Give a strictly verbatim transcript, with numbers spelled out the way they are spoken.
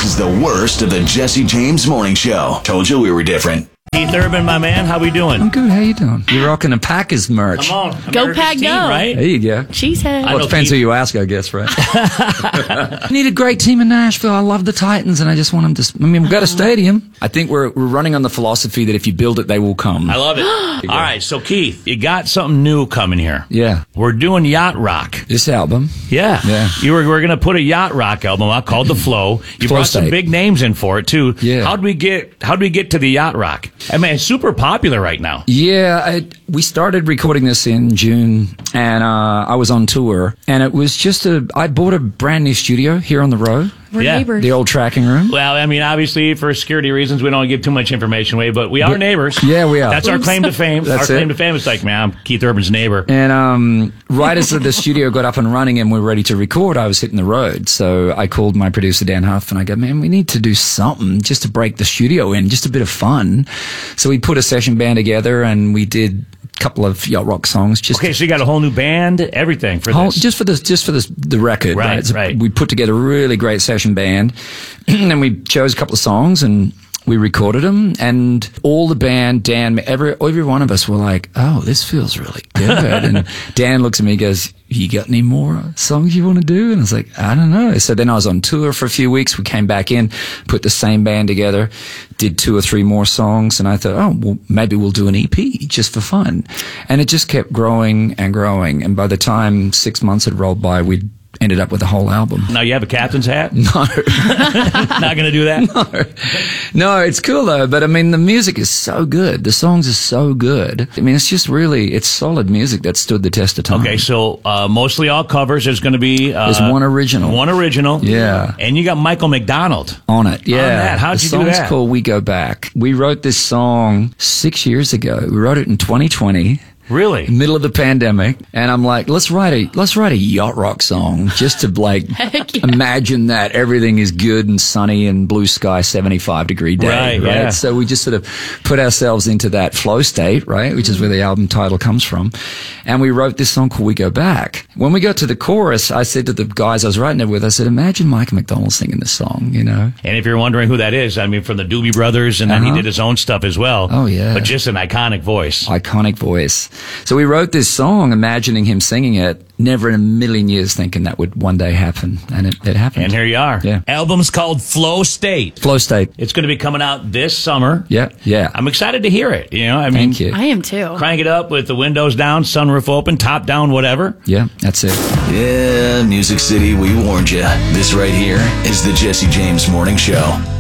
This is the worst of the Jesse James Morning Show. Told you we were different. Keith Urban, my man, how we doing? I'm good. How you doing? You're rocking a Packers merch. Come on. Go America's Pack, team, go. right? There you go. Cheesehead. Well, it depends Keith. who you ask, I guess, right? I need a great team in Nashville. I love the Titans, and I just want them to... I mean, we've got a stadium. I think we're we're running on the philosophy that if you build it, they will come. I love it. All right, so Keith, you got something new coming here. Yeah. We're doing Yacht Rock. This album. Yeah. Yeah. You were, we're going to put a Yacht Rock album out called The Flow. You Flow brought some State. big names in for it, too. Yeah. How'd we get, how'd we get to the Yacht Rock? I mean, it's super popular right now. Yeah, I, we started recording this in June, and uh, I was on tour, and it was just a... I bought a brand new studio here on the road. We're Yeah. neighbors. The old tracking room. Well, I mean, obviously, for security reasons, we don't give too much information away, but we are But- neighbors. Yeah, we are. That's our claim to fame. That's our it. claim to fame is like, man, I'm Keith Urban's neighbor. And um, right as the studio got up and running and we were ready to record, I was hitting the road. So I called my producer, Dan Huff, and I go, man, we need to do something just to break the studio in, just a bit of fun. So we put a session band together and we did a couple of yacht rock songs. Just Okay, so you got a whole new band, everything for whole, this. just for this, just for this, the record. Right, It's- right. We put together a really great session band, and we chose a couple of songs and we recorded them. And all the band, Dan, every every one of us were like, "Oh, this feels really good." And Dan looks at me, and goes, "You got any more songs you want to do?" And I was like, "I don't know." So then I was on tour for a few weeks. We came back in, put the same band together, did two or three more songs, and I thought, "Oh, well, maybe we'll do an E P just for fun." And it just kept growing and growing. And by the time six months had rolled by, we'd ended up with a whole album. Now you have a captain's hat? No. Not going to do that? No. No, it's cool though, but I mean, the music is so good. The songs are so good. I mean, it's just really, it's solid music that stood the test of time. Okay, so uh, mostly all covers. There's going to be... Uh, There's one original. One original. Yeah. And you got Michael McDonald. On it, yeah. that. How'd the you do song's that? called We Go Back. We wrote this song six years ago. We wrote it in twenty twenty. Really? Middle of the pandemic, and I'm like, let's write a let's write a yacht rock song just to like Heck yeah. imagine that everything is good and sunny and blue sky, seventy-five degree day, Right, right? yeah. So we just sort of put ourselves into that flow state, right, which is where the album title comes from, and we wrote this song called We Go Back. When we got to the chorus, I said to the guys I was writing it with, I said, imagine Michael McDonald singing this song, you know? And if you're wondering who that is, I mean, from the Doobie Brothers, and then he Uh-huh. did his own stuff as well. Oh, yeah. But just an iconic voice. Iconic voice. So we wrote this song, imagining him singing it, never in a million years thinking that would one day happen. And it, it happened. And here you are. Yeah. Album's called Flow State. Flow State. It's going to be coming out this summer. Yeah, yeah. I'm excited to hear it. You know, I mean, Thank you. I am too. crank it up with the windows down, sunroof open, top down, whatever. Yeah, that's it. Yeah, Music City, we warned you. This right here is the Jesse James Morning Show.